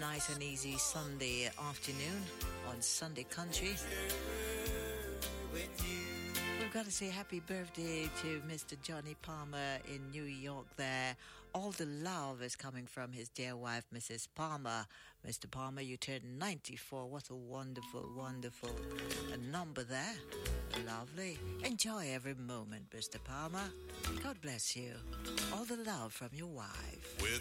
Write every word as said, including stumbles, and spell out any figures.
nice and easy Sunday afternoon on Sunday Country. We've got to say happy birthday to Mister Johnny Palmer in New York there. All the love is coming from his dear wife, Missus Palmer. Mister Palmer, you turned ninety-four. What a wonderful, wonderful number there. Lovely. Enjoy every moment, Mister Palmer. God bless you. All the love from your wife. With